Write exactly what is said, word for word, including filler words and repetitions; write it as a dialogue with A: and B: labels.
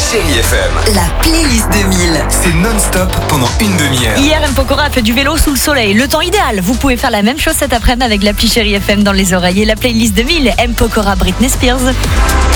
A: Chérie F M.
B: La playlist deux mille.
A: C'est non-stop pendant une demi-heure.
C: Hier, M. Pokora a fait du vélo sous le soleil. Le temps idéal. Vous pouvez faire la même chose cet après-midi avec l'appli Chérie F M dans les oreilles et la playlist deux mille. M. Pokora, Britney Spears.